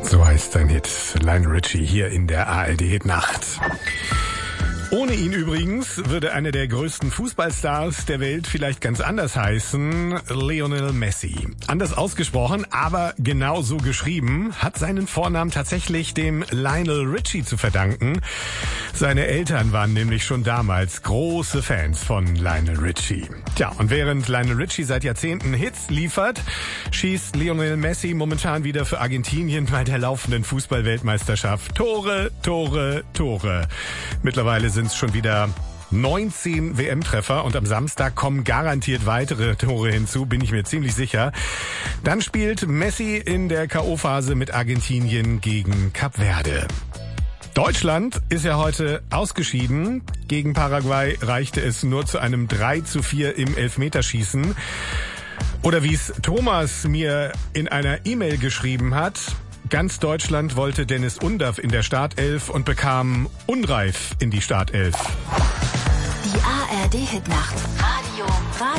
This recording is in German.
So heißt sein Hit. Lionel Richie hier in der ARD-Hitnacht. Ohne ihn übrigens würde einer der größten Fußballstars der Welt vielleicht ganz anders heißen, Lionel Messi. Anders ausgesprochen, aber genauso geschrieben, hat seinen Vornamen tatsächlich dem Lionel Richie zu verdanken. Seine Eltern waren nämlich schon damals große Fans von Lionel Richie. Tja, und während Lionel Richie seit Jahrzehnten Hits liefert, schießt Lionel Messi momentan wieder für Argentinien bei der laufenden Fußballweltmeisterschaft Tore, Tore, Tore. Mittlerweile sind es schon wieder 19 WM-Treffer und am Samstag kommen garantiert weitere Tore hinzu, bin ich mir ziemlich sicher. Dann spielt Messi in der K.O.-Phase mit Argentinien gegen Kap Verde. Deutschland ist ja heute ausgeschieden. Gegen Paraguay reichte es nur zu einem 3:4 im Elfmeterschießen. Oder wie es Thomas mir in einer E-Mail geschrieben hat: Ganz Deutschland wollte Dennis Undaff in der Startelf und bekam Unreif in die Startelf. Die ARD-Hitnacht. Radio